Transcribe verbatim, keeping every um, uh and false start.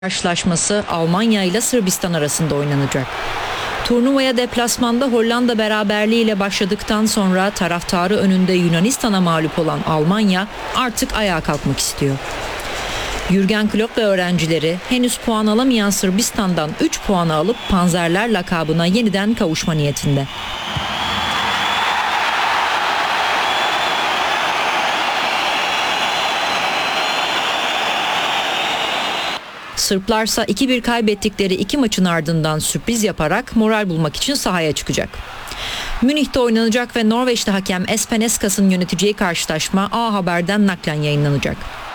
Karşılaşması Almanya ile Sırbistan arasında oynanacak. Turnuvaya deplasmanda Hollanda beraberliğiyle başladıktan sonra taraftarı önünde Yunanistan'a mağlup olan Almanya artık ayağa kalkmak istiyor. Jürgen Klopp ve öğrencileri henüz puan alamayan Sırbistan'dan üç puanı alıp Panzerler lakabına yeniden kavuşma niyetinde. Sırplarsa iki bir kaybettikleri iki maçın ardından sürpriz yaparak moral bulmak için sahaya çıkacak. Münih'te oynanacak ve Norveçli hakem Espen Eskas'ın yöneteceği karşılaşma A Haber'den naklen yayınlanacak.